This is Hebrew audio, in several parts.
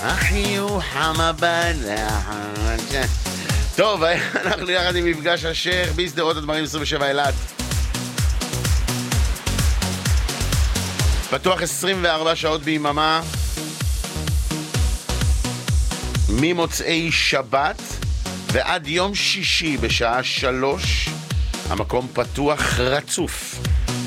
החיוך המבט. טוב, אנחנו יחד עם מפגש השייח בשדרות הדברים 27 אילת. פתוח 24 שעות ביממה, ממוצאי שבת ועד יום שישי בשעה 3, המקום פתוח רצוף.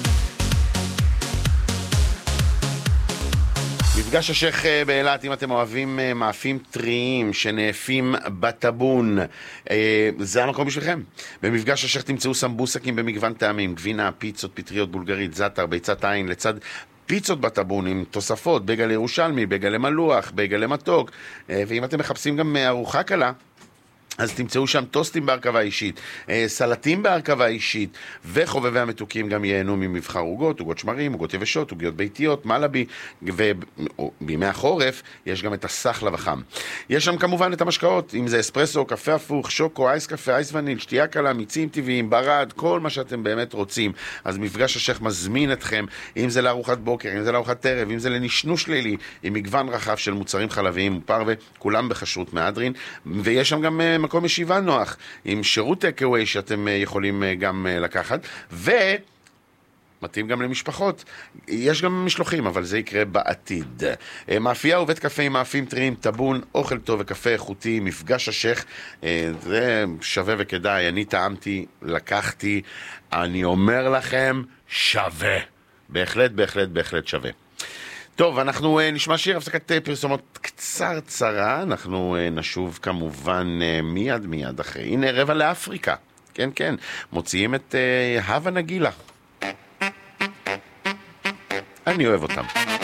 מפגש השייח באילת, אם אתם אוהבים מאפים טריים שנאפים בטבון, זה המקום בשבילכם. במפגש השייח תמצאו סמבוסקים במגוון טעמים, גבינה, פיצות, פטריות, בולגרית, זאטר, ביצת עין, לצד פיצות בטבון עם תוספות, בגל ירושלמי, בגל למלוח, בגל למתוק, ואם אתם מחפשים גם ארוחה קלה, אז תמצאו שם טוסטים בהרכבה אישית, סלטים בהרכבה אישית, וחובבי המתוקים גם ייהנו ממבחר עוגות, עוגות שמרים, עוגות יבשות, עוגיות ביתיות, מלאבי, ובימי החורף יש גם את הסחלה וחם. יש שם כמובן את המשקאות, אם זה אספרסו, קפה הפוך, שוקו, אייס קפה, אייס וניל, שתייה קלה, מיצים טבעיים, ברד, כל מה שאתם באמת רוצים. אז מפגש השייח מזמין אתכם, אם זה לארוחת בוקר, אם זה לארוחת ערב, אם זה לנשנוש לילי, עם מגוון רחב של מוצרים חלביים ופרווה, כולם בכשרות מהדרין, ויש שם גם מקום ישיבה נוח, עם שירות טייק-אווי שאתם יכולים גם לקחת, מתאים גם למשפחות. יש גם משלוחים, אבל זה יקרה בעתיד. מאפייה ובית קפה עם מאפים טריים, טבון, אוכל טוב וקפה איכותי, מפגש השייח, זה שווה וכדאי. אני טעמתי, לקחתי, אני אומר לכם, שווה. בהחלט, בהחלט, בהחלט שווה. טוב, אנחנו נשמע שיר, הפסקת פרסומות קצרה, אנחנו נשוב כמובן מיד אחרי. הנה רבע לאפריקה, כן, כן, מוציאים את הווה נגילה. אני אוהב אותם.